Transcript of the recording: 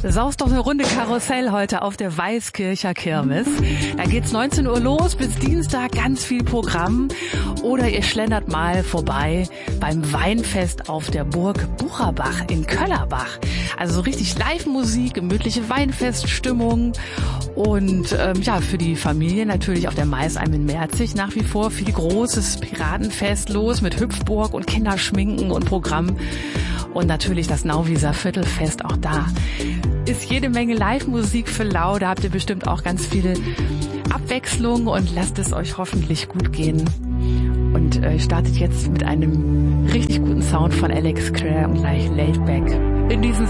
Saust doch eine Runde Karussell heute auf der Weißkircher Kirmes. Da geht's 19 Uhr los, bis Dienstag ganz viel Programm. Oder ihr schlendert mal vorbei beim Weinfest auf der Burg Bucherbach in Köllerbach. Also so richtig Live-Musik, gemütliche Weinfeststimmung. Und für die Familie natürlich auf der Maisalm in Merzig nach wie vor viel großes Piratenfest los mit Hüpfburg und Kinderschminken und Programm. Und natürlich das Nauwieser Viertelfest, auch da ist jede Menge Live-Musik für lau. Da habt ihr bestimmt auch ganz viel Abwechslung und lasst es euch hoffentlich gut gehen. Und startet jetzt mit einem richtig guten Sound von Alex Clare und gleich Laid Back. In diesem